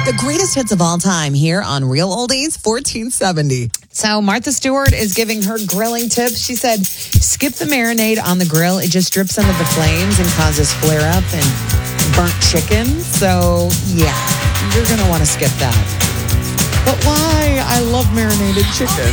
The greatest hits of all time here on Real Oldies 1470. So Martha Stewart is giving her grilling tips. She said, skip the marinade on the grill. It just drips under the flames and causes flare up and burnt chicken. So yeah, you're going to want to skip that. But why? I love marinated chicken.